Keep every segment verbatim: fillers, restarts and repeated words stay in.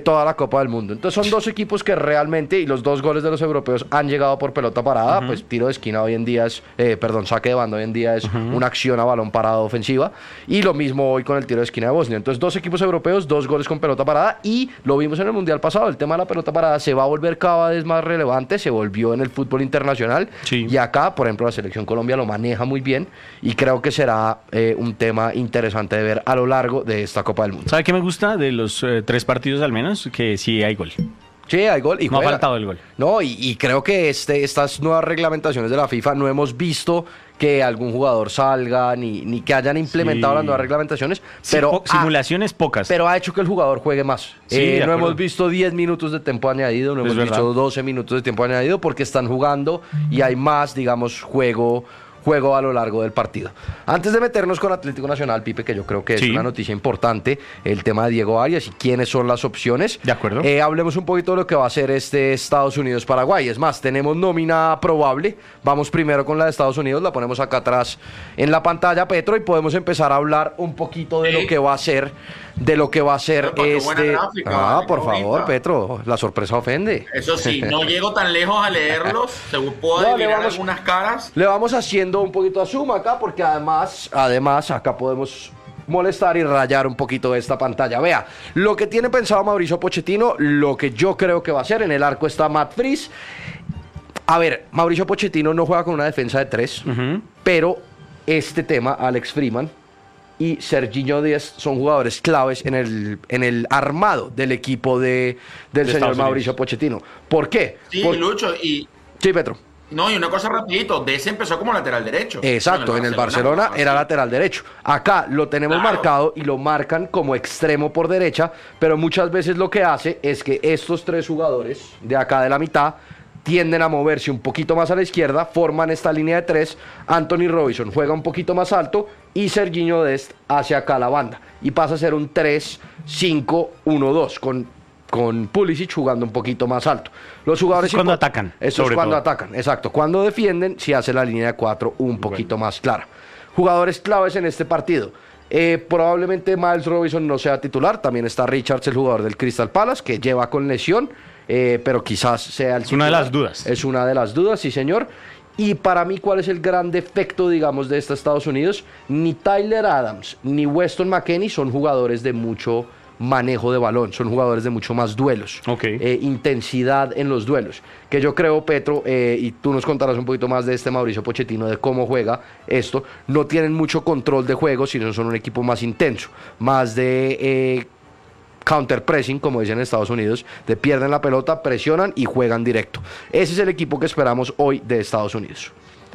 toda la Copa del Mundo. Entonces son dos equipos que realmente, y los dos goles de los europeos han llegado por pelota parada, uh-huh. pues tiro de esquina hoy en día es, eh, perdón, saque de banda hoy en día es uh-huh. una acción a balón parado ofensiva, y lo mismo hoy con el tiro de esquina de Bosnia. Entonces dos equipos europeos, dos goles con pelota parada, y lo vimos en el Mundial pasado, el tema de la pelota parada se va a volver cada vez más relevante, se volvió en el fútbol internacional, sí. y acá, por ejemplo, la selección Colombia lo maneja muy bien, y creo que será eh, un tema interesante de ver a lo largo de esta Copa del Mundo. ¿Sabe qué me gusta de los eh, tres partidos al menos? Que sí hay gol. Sí, hay gol. Y no juega. ha faltado el gol. No, y, y creo que este, estas nuevas reglamentaciones de la FIFA no hemos visto que algún jugador salga, ni, ni que hayan implementado sí. las nuevas reglamentaciones, pero sí, po- simulaciones ha, pocas. Pero ha hecho que el jugador juegue más. Sí, eh, no hemos visto diez minutos de tiempo añadido, no es hemos verdad. visto doce minutos de tiempo añadido, porque están jugando y hay más, digamos, juego... juego a lo largo del partido. Antes de meternos con Atlético Nacional, Pipe, que yo creo que es sí. una noticia importante, el tema de Diego Arias y quiénes son las opciones. De acuerdo. Eh, hablemos un poquito de lo que va a ser este Estados Unidos-Paraguay. Es más, tenemos nómina probable. Vamos primero con la de Estados Unidos, la ponemos acá atrás en la pantalla, Petro, y podemos empezar a hablar un poquito de sí. lo que va a ser, de lo que va a ser Pero este... Gráfica, ah, vale, por bonita. favor, Petro, la sorpresa ofende. Eso sí, no llego tan lejos a leerlos, según puedo no, adivinar vamos, algunas caras. Le vamos haciendo un poquito a zoom acá, porque además, además acá podemos molestar y rayar un poquito esta pantalla. Vea, lo que tiene pensado Mauricio Pochettino, lo que yo creo que va a hacer. En el arco está Matt Fries. A ver, Mauricio Pochettino no juega con una defensa de tres, uh-huh. pero este tema, Alex Freeman y Serginho Dest son jugadores claves en el, en el armado del equipo de, del de señor Mauricio Pochettino. ¿Por qué? Sí, Por... Lucho, y... Sí, Petro. No, y una cosa rapidito, Dest empezó como lateral derecho. Exacto, en el Barcelona, en el Barcelona era lateral derecho. Acá lo tenemos claro. marcado y lo marcan como extremo por derecha, pero muchas veces lo que hace es que estos tres jugadores de acá de la mitad tienden a moverse un poquito más a la izquierda, forman esta línea de tres, Anthony Robinson juega un poquito más alto y Serginho Dest hacia acá la banda, y pasa a ser un tres cinco uno dos, con, con Pulisic jugando un poquito más alto. Los jugadores... Eso es cuando impo- atacan. Eso es cuando todo. atacan, exacto. Cuando defienden, si hace la línea de cuatro un poquito bueno. más clara. Jugadores claves en este partido. Eh, probablemente Miles Robinson no sea titular, también está Richards, el jugador del Crystal Palace, que lleva con lesión. Eh, pero quizás sea el es una de las dudas. Es una de las dudas, sí señor. Y para mí, ¿cuál es el gran defecto, digamos, de estos Estados Unidos? Ni Tyler Adams ni Weston McKennie son jugadores de mucho manejo de balón, son jugadores de mucho más duelos, okay. eh, intensidad en los duelos, que yo creo, Petro, eh, y tú nos contarás un poquito más de este Mauricio Pochettino, de cómo juega esto, no tienen mucho control de juego, sino son un equipo más intenso, más de... Eh, counter pressing, como dicen en Estados Unidos, de pierden la pelota, presionan y juegan directo. Ese es el equipo que esperamos hoy de Estados Unidos.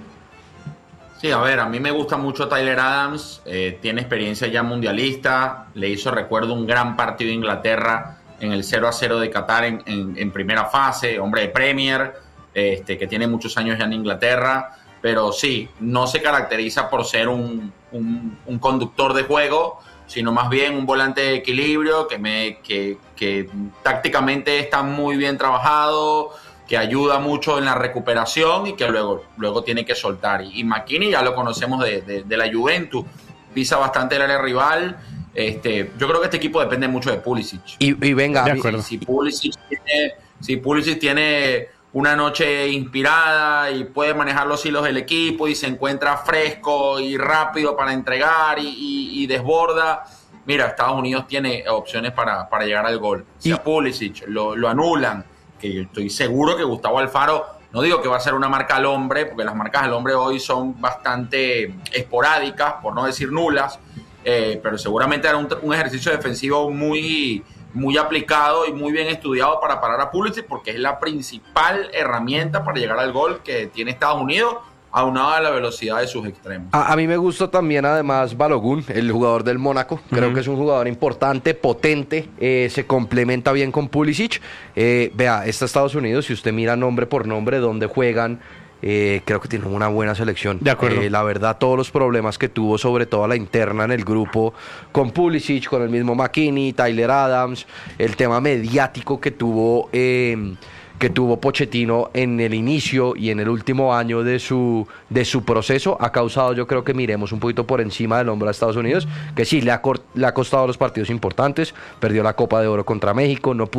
Sí, a ver, a mí me gusta mucho Tyler Adams, eh, tiene experiencia ya mundialista, le hizo, recuerdo, un gran partido a Inglaterra en el cero a cero de Qatar en, en, en primera fase, hombre de Premier, este, que tiene muchos años ya en Inglaterra, pero sí, no se caracteriza por ser un, un, un conductor de juego, sino más bien un volante de equilibrio que, me, que, que tácticamente está muy bien trabajado, que ayuda mucho en la recuperación y que luego, luego tiene que soltar. Y, y McKennie ya lo conocemos de, de, de la Juventus, pisa bastante el área rival. Este, yo creo que este equipo depende mucho de Pulisic. Y, y venga, de acuerdo. Si, si, Pulisic tiene, si Pulisic tiene una noche inspirada y puede manejar los hilos del equipo y se encuentra fresco y rápido para entregar y, y, y desborda, mira, Estados Unidos tiene opciones para, para llegar al gol. Si a Pulisic lo, lo anulan, que yo estoy seguro que Gustavo Alfaro, no digo que va a ser una marca al hombre, porque las marcas al hombre hoy son bastante esporádicas, por no decir nulas, eh, pero seguramente hará un, un ejercicio defensivo muy... muy aplicado y muy bien estudiado para parar a Pulisic, porque es la principal herramienta para llegar al gol que tiene Estados Unidos, aunado a la velocidad de sus extremos. A, a mí me gusta también además Balogun, el jugador del Mónaco. Creo uh-huh. que es un jugador importante, potente, eh, se complementa bien con Pulisic. Eh, vea, está Estados Unidos, si usted mira nombre por nombre dónde juegan, Eh, creo que tiene una buena selección. De acuerdo. Eh, la verdad, todos los problemas que tuvo, sobre todo a la interna en el grupo, con Pulisic, con el mismo McKennie, Tyler Adams, el tema mediático que tuvo eh, que tuvo Pochettino en el inicio y en el último año de su de su proceso, ha causado, yo creo que miremos un poquito por encima del hombro a Estados Unidos, que sí, le ha, le ha costado los partidos importantes, perdió la Copa de Oro contra México, no pudo